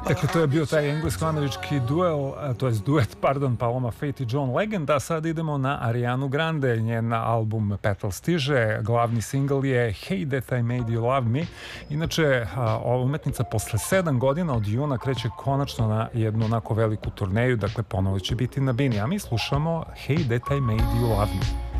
Dakle, to je bio taj englesko-američki duet, Paloma Faith i John Legend, a sad idemo na Arianu Grande, njen album Petal stiže, glavni singl je Hey That I Made You Love Me. Inače, ova umetnica posle 7 godina od juna kreće konačno na jednu onako veliku turneju, dakle ponovo će biti na bini, a mi slušamo Hey That I Made You Love Me.